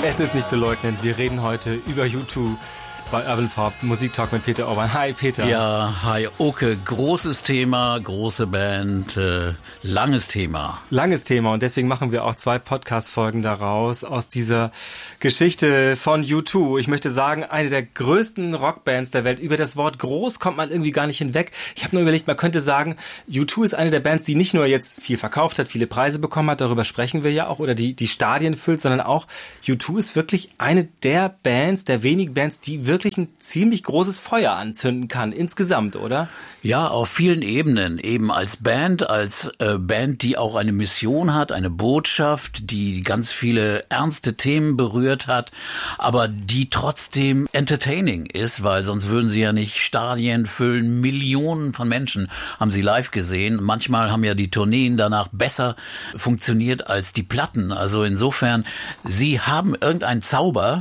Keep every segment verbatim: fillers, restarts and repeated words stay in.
Es ist nicht zu leugnen, wir reden heute über U zwei bei Urban Pop, Musiktalk mit Peter Orban. Hi Peter. Ja, hi Oke. Großes Thema, große Band, äh, langes Thema. Langes Thema und deswegen machen wir auch zwei Podcast-Folgen daraus, aus dieser Geschichte von U zwei. Ich möchte sagen, eine der größten Rockbands der Welt. Über das Wort groß kommt man irgendwie gar nicht hinweg. Ich habe nur überlegt, man könnte sagen, U zwei ist eine der Bands, die nicht nur jetzt viel verkauft hat, viele Preise bekommen hat, darüber sprechen wir ja auch, oder die die Stadien füllt, sondern auch U zwei ist wirklich eine der Bands, der wenigen Bands, die wirklich wirklich ein ziemlich großes Feuer anzünden kann, insgesamt, oder? Ja, auf vielen Ebenen. Eben als Band, als äh, Band, die auch eine Mission hat, eine Botschaft, die ganz viele ernste Themen berührt hat, aber die trotzdem entertaining ist, weil sonst würden sie ja nicht Stadien füllen. Millionen von Menschen haben sie live gesehen. Manchmal haben ja die Tourneen danach besser funktioniert als die Platten. Also insofern, sie haben irgendeinen Zauber,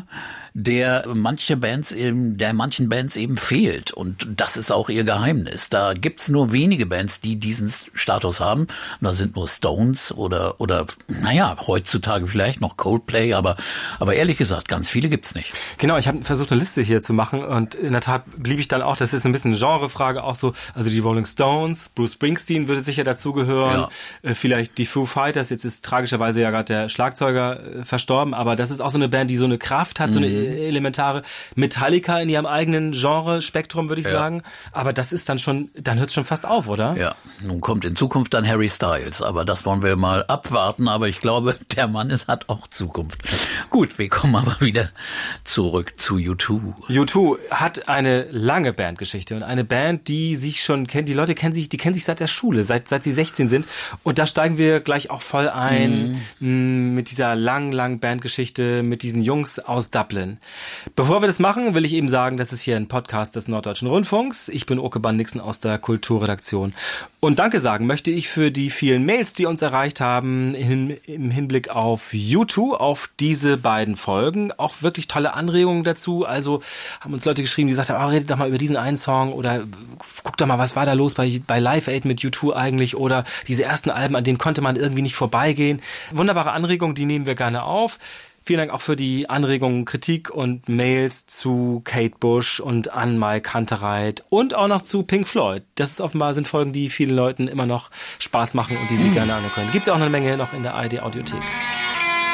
der manche Bands eben, der manchen Bands eben fehlt. Und das ist auch ihr Geheimnis. Da gibt's nur wenige Bands, die diesen Status haben. Und da sind nur Stones oder, oder, naja, heutzutage vielleicht noch Coldplay, aber, aber ehrlich gesagt, ganz viele gibt's nicht. Genau, ich habe versucht, eine Liste hier zu machen und in der Tat blieb ich dann auch, das ist ein bisschen eine Genrefrage auch so, also die Rolling Stones, Bruce Springsteen würde sicher dazugehören, ja. Vielleicht die Foo Fighters, jetzt ist tragischerweise ja gerade der Schlagzeuger verstorben, aber das ist auch so eine Band, die so eine Kraft hat, so eine mhm. elementare. Metallica in ihrem eigenen Genre-Spektrum, würde ich ja. sagen. Aber das ist dann schon, dann hört es schon fast auf, oder? Ja, nun kommt in Zukunft dann Harry Styles, aber das wollen wir mal abwarten. Aber ich glaube, der Mann ist, hat auch Zukunft. Gut, wir kommen aber wieder zurück zu U zwei. U zwei hat eine lange Bandgeschichte und eine Band, die sich schon kennt, die Leute kennen sich, die kennen sich seit der Schule, seit, seit sie sechzehn sind. Und da steigen wir gleich auch voll ein mhm. mit dieser langen, langen Bandgeschichte, mit diesen Jungs aus Dublin. Bevor wir das machen, will ich eben sagen, das ist hier ein Podcast des Norddeutschen Rundfunks. Ich bin Oke Bandixen aus der Kulturredaktion. Und Danke sagen möchte ich für die vielen Mails, die uns erreicht haben in, im Hinblick auf U zwei, auf diese beiden Folgen. Auch wirklich tolle Anregungen dazu. Also haben uns Leute geschrieben, die gesagt haben, oh, redet doch mal über diesen einen Song oder guck doch mal, was war da los bei, bei Live Aid mit U zwei eigentlich oder diese ersten Alben, an denen konnte man irgendwie nicht vorbeigehen. Wunderbare Anregungen, die nehmen wir gerne auf. Vielen Dank auch für die Anregungen, Kritik und Mails zu Kate Bush und Anne-Mai Kantereit und auch noch zu Pink Floyd. Das ist offenbar sind Folgen, die vielen Leuten immer noch Spaß machen und die sie gerne anhören können. Gibt's auch eine Menge noch in der A R D Audiothek.